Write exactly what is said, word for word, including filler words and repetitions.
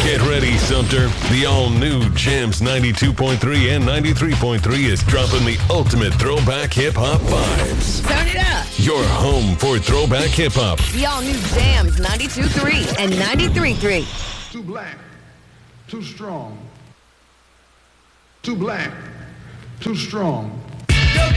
Get ready, Sumter. The all-new Jams ninety-two point three and ninety-three point three is dropping the ultimate throwback hip-hop vibes. Turn it up. Your home for throwback hip-hop. The all-new Jams ninety-two point three and ninety-three point three. Too black, too strong. Too black, too strong.